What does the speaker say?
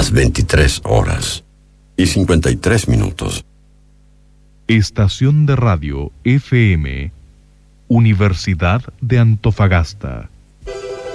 las 23:53. Estación de radio FM, Universidad de Antofagasta.